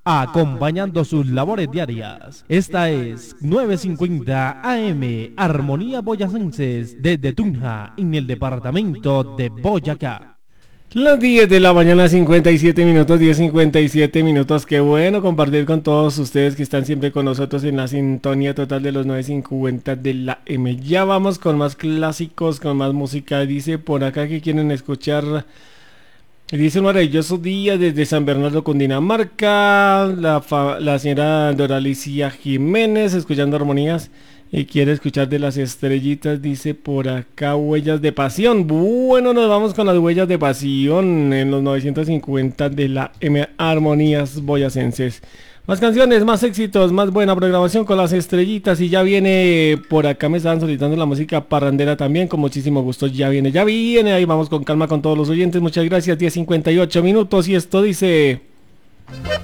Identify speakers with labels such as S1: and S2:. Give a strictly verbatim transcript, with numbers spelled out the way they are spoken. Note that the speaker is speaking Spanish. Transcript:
S1: acompañando sus labores diarias. Esta es novecientos cincuenta A M, Armonía Boyacenses, desde Tunja, en el departamento de Boyacá.
S2: Las diez de la mañana, cincuenta y siete minutos, diez cincuenta y siete minutos. Qué bueno compartir con todos ustedes que están siempre con nosotros en la sintonía total de los novecientos cincuenta de la M. Ya vamos con más clásicos, con más música. Dice por acá que quieren escuchar. Dice un maravilloso día desde San Bernardo, Cundinamarca. La, fa, la señora Doralicia Jiménez, escuchando armonías. Y quiere escuchar de las estrellitas, dice por acá, huellas de pasión. Bueno, nos vamos con las huellas de pasión en los novecientos cincuenta de la M, Armonías Boyacenses. Más canciones, más éxitos, más buena programación con las estrellitas. Y ya viene, por acá me estaban solicitando la música parrandera también, con muchísimo gusto. Ya viene, ya viene, ahí vamos con calma con todos los oyentes. Muchas gracias, diez cincuenta y ocho minutos. Y esto dice...